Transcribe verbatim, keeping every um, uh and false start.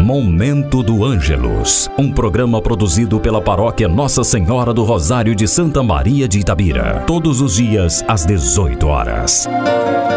Momento do Ângelus, um programa produzido pela Paróquia Nossa Senhora do Rosário de Santa Maria de Itabira, todos os dias às dezoito horas.